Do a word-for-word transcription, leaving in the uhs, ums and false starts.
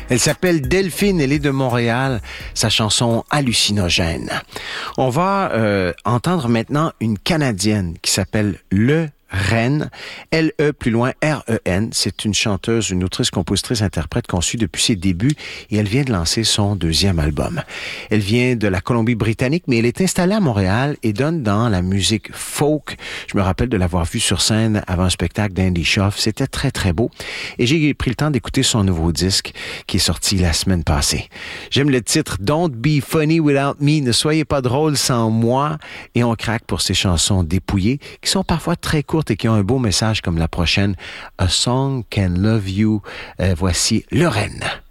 Elle s'appelle Delphine, elle est de Montréal, sa chanson Hallucinogène. On va euh, entendre maintenant une Canadienne qui s'appelle Le Ren, L E plus loin R E N. C'est une chanteuse, une autrice, compositrice, interprète conçue depuis ses débuts et elle vient de lancer son deuxième album. Elle vient de la Colombie-Britannique, mais elle est installée à Montréal et donne dans la musique folk. Je me rappelle de l'avoir vue sur scène avant un spectacle d'Andy Schaaf. C'était très, très beau. Et j'ai pris le temps d'écouter son nouveau disque qui est sorti la semaine passée. J'aime le titre Don't Be Funny Without Me. Ne soyez pas drôle sans moi. Et on craque pour ces chansons dépouillées qui sont parfois très courtes et qui ont un beau message comme la prochaine A Song Can Love You. Euh, voici Le Ren.